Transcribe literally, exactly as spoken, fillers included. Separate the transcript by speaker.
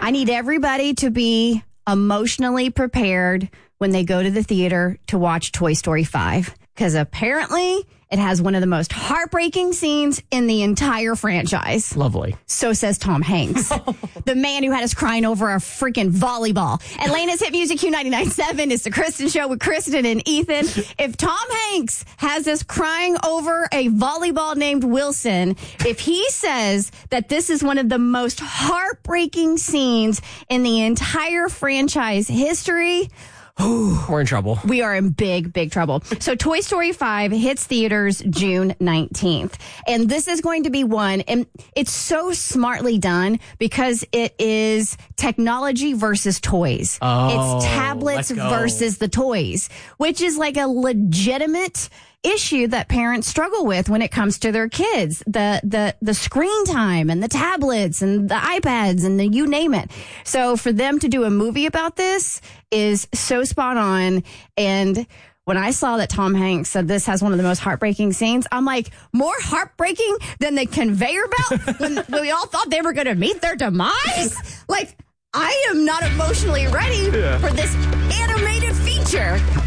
Speaker 1: I need everybody to be emotionally prepared when they go to the theater to watch Toy Story five. Because apparently it has one of the most heartbreaking scenes in the entire franchise.
Speaker 2: Lovely.
Speaker 1: So says Tom Hanks, the man who had us crying over a freaking volleyball. Atlanta's Hit Music Q ninety-nine point seven is the Kristen Show with Kristen and Ethan. If Tom Hanks has us crying over a volleyball named Wilson, if he says that this is one of the most heartbreaking scenes in the entire franchise history,
Speaker 2: we're in trouble.
Speaker 1: We are in big, big trouble. So Toy Story five hits theaters June nineteenth. And this is going to be one, and it's so smartly done because it is technology versus toys.
Speaker 2: Oh,
Speaker 1: it's tablets
Speaker 2: let's go.
Speaker 1: versus the toys, which is like a legitimate issue that parents struggle with when it comes to their kids. The, the, the screen time and the tablets and the iPads and the you name it. So for them to do a movie about this is so spot on. And when I saw that Tom Hanks said this has one of the most heartbreaking scenes, I'm like, more heartbreaking than the conveyor belt when, when we all thought they were going to meet their demise? Like, I am not emotionally ready
Speaker 2: Yeah.
Speaker 1: for this animated feature.